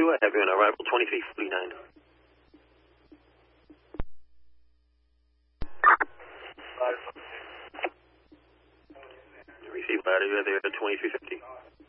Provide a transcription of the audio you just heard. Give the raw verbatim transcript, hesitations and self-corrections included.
two, I have you on arrival twenty-three forty-nine. Receive ladder, you're there at twenty-three fifty.